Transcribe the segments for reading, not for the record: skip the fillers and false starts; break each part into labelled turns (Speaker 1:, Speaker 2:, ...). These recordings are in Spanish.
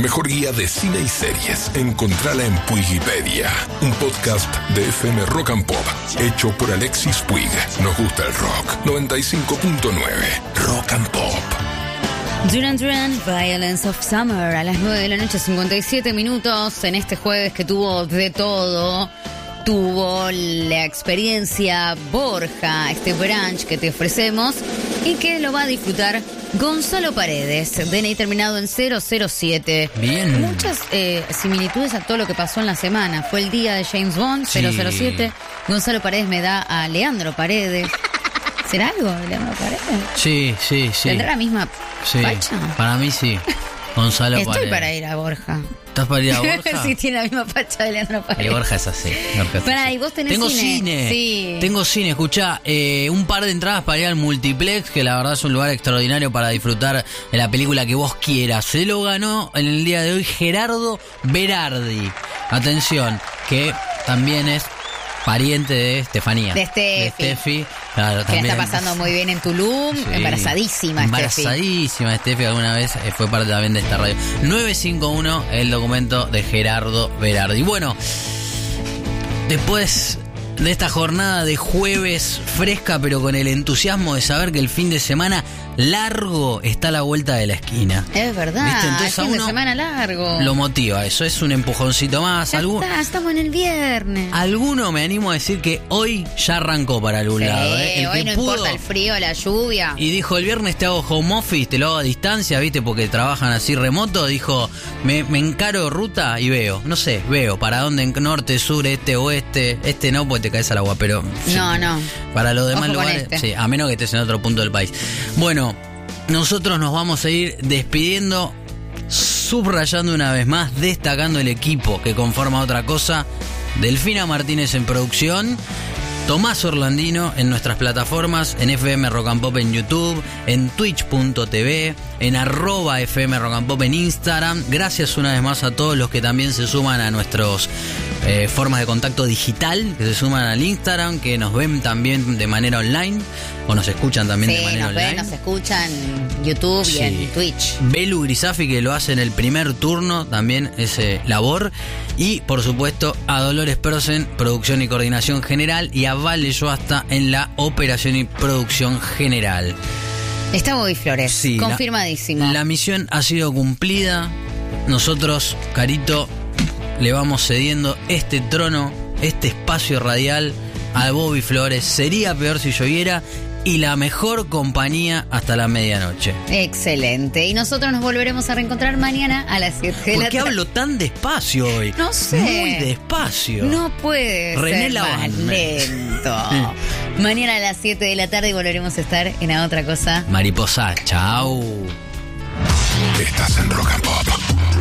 Speaker 1: mejor guía de cine y series, encontrala en Puigipedia, un podcast de FM Rock and Pop, hecho por Alexis Puig. Nos gusta el rock. 95.9 Rock and Pop.
Speaker 2: Duran Duran, Violence of Summer, a las 9 de la noche, 57 minutos, en este jueves que tuvo de todo. Tuvo la experiencia Borja, este brunch que te ofrecemos y que lo va a disfrutar Gonzalo Paredes, DNI terminado en 007.
Speaker 3: Bien.
Speaker 2: Muchas similitudes a todo lo que pasó en la semana. Fue el día de James Bond,
Speaker 3: Sí.
Speaker 2: 007. Gonzalo Paredes me da a Leandro Paredes. ¿Será algo de Leandro Paredes?
Speaker 3: Sí.
Speaker 2: ¿Tendrá la misma
Speaker 3: Sí,
Speaker 2: facha?
Speaker 3: para mí sí. Gonzalo
Speaker 2: Estoy
Speaker 3: Paredes.
Speaker 2: para ir a Borja.
Speaker 3: ¿Estás para ir a Borja?
Speaker 2: Sí, tiene la misma facha de Leandro Paredes.
Speaker 3: Borja es así.
Speaker 2: Pará, ¿y vos tenés
Speaker 3: Tengo
Speaker 2: cine? Sí.
Speaker 3: Tengo cine, escuchá, un par de entradas para ir al multiplex, que la verdad es un lugar extraordinario para disfrutar de la película que vos quieras. Se lo ganó en el día de hoy Gerardo Berardi. Atención, que también es pariente de Estefanía.
Speaker 2: De
Speaker 3: Steffi. Claro,
Speaker 2: Que
Speaker 3: también.
Speaker 2: la está pasando muy bien en Tulum,
Speaker 3: Sí.
Speaker 2: embarazadísima Steffi.
Speaker 3: Embarazadísima Steffi, alguna vez fue parte también de esta radio. 951, el documento de Gerardo Berardi. Bueno, después de esta jornada de jueves fresca, pero con el entusiasmo de saber que el fin de semana largo está a la vuelta de la esquina.
Speaker 2: Es verdad,
Speaker 3: ¿Viste? Entonces a
Speaker 2: fin de
Speaker 3: uno
Speaker 2: semana largo.
Speaker 3: Lo motiva, eso es un empujoncito más.
Speaker 2: Ya está, estamos en el viernes.
Speaker 3: Alguno me animo a decir que hoy ya arrancó para algún
Speaker 2: Sí,
Speaker 3: lado. El
Speaker 2: hoy
Speaker 3: que
Speaker 2: no
Speaker 3: pudo,
Speaker 2: importa el frío, la lluvia.
Speaker 3: y dijo, el viernes te hago home office, te lo hago a distancia, ¿viste? Porque trabajan así remoto. Dijo, me encaro ruta y veo. No sé, veo para dónde, norte, sur, este, oeste. Este no, porque te caes al agua, pero...
Speaker 2: No.
Speaker 3: Para los demás
Speaker 2: Ojo con
Speaker 3: lugares,
Speaker 2: este.
Speaker 3: sí, a menos que estés en otro punto del país. Bueno, nosotros nos vamos a ir despidiendo, subrayando una vez más, destacando el equipo que conforma Otra Cosa. Delfina Martínez en producción, Tomás Orlandino en nuestras plataformas, en FM Rock and Pop en YouTube, en Twitch.tv, en @FM Rock and Pop en Instagram. Gracias una vez más a todos los que también se suman a nuestros formas de contacto digital, que se suman al Instagram, que nos ven también de manera online, o nos escuchan también de
Speaker 2: Sí,
Speaker 3: manera
Speaker 2: nos
Speaker 3: online.
Speaker 2: ven, nos escuchan en YouTube y
Speaker 3: Sí.
Speaker 2: en Twitch.
Speaker 3: Belu Grisafi, que lo hace en el primer turno, también ese labor. Y, por supuesto, a Dolores Prosen, producción y coordinación general. Y a Vale Yoasta en la operación y producción general.
Speaker 2: Está Bobby Flores,
Speaker 3: Sí,
Speaker 2: confirmadísimo.
Speaker 3: La misión ha sido cumplida. Nosotros, Carito, le vamos cediendo este trono, este espacio radial a Bobby Flores. Sería peor si lloviera. Y la mejor compañía hasta la medianoche.
Speaker 2: Excelente. Y nosotros nos volveremos a reencontrar mañana a las 7 de la
Speaker 3: ¿Por qué
Speaker 2: tarde.
Speaker 3: hablo tan despacio hoy?
Speaker 2: No sé.
Speaker 3: Muy despacio.
Speaker 2: No puede
Speaker 3: René
Speaker 2: ser más
Speaker 3: Laván.
Speaker 2: lento. Mañana a las 7 de la tarde volveremos a estar en A Otra Cosa.
Speaker 3: Mariposa, chau.
Speaker 1: Estás en Rock and Pop.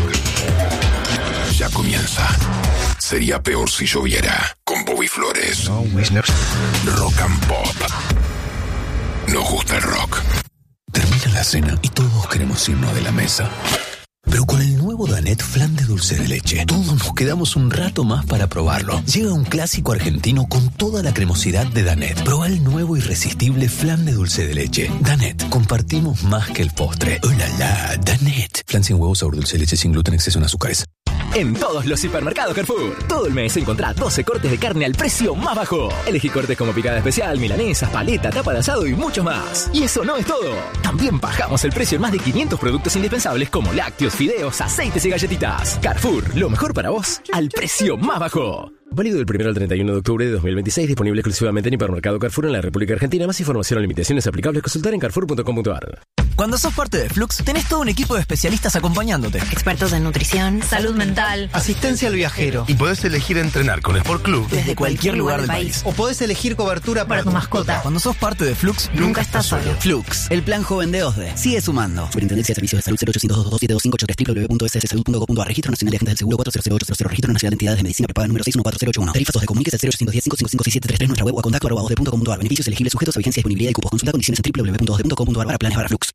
Speaker 1: Ya comienza. Sería peor si lloviera. Con Bobby Flores. Rock and Pop. Nos gusta el rock.
Speaker 4: Termina la cena y todos queremos irnos de la mesa. Pero con el nuevo Danette Flan de dulce de leche, todos nos quedamos un rato más para probarlo. Llega un clásico argentino con toda la cremosidad de Danette. Proba el nuevo irresistible flan de dulce de leche. Danette, compartimos más que el postre. ¡Oh, la, la! Danette. Flan sin huevos, sabor dulce de leche, sin gluten, exceso en azúcares.
Speaker 5: En todos los supermercados Carrefour, todo el mes encontrá 12 cortes de carne al precio más bajo. Elegí cortes como picada especial, milanesas, paleta, tapa de asado y mucho más. Y eso no es todo. También bajamos el precio en más de 500 productos indispensables como lácteos, fideos, aceites y galletitas. Carrefour, lo mejor para vos al precio más bajo. Válido del 1 al 31 de octubre de 2026, disponible exclusivamente en Hipermercado Carrefour en la República Argentina. Más información o limitaciones aplicables, consultar en carrefour.com.ar.
Speaker 6: Cuando sos parte de Flux, tenés todo un equipo de especialistas acompañándote.
Speaker 7: Expertos en nutrición, salud mental,
Speaker 8: asistencia al viajero. Y podés elegir entrenar con Sport Club
Speaker 7: desde cualquier lugar del país.
Speaker 8: O podés elegir cobertura
Speaker 7: para tu mascota.
Speaker 6: Cuando sos parte de Flux,
Speaker 7: nunca estás solo.
Speaker 6: Flux, el plan joven de OSDE. Sigue sumando.
Speaker 9: Superintendencia de Servicios de Salud 0800-227-258 www.sssalud.gov.ar. Registro Nacional de Agentes del Seguro 400800. Registro Nacional de Entidades de Medicina Prepaga número 61481. Tarifas de comuníquese al 0810-555-6733. Nuestra web o a contacto @osde.com.ar. Beneficios elegibles sujetos a vigencia, disponibilidad y cupos. Consulta condiciones en www.osde.com.ar para planes para Flux.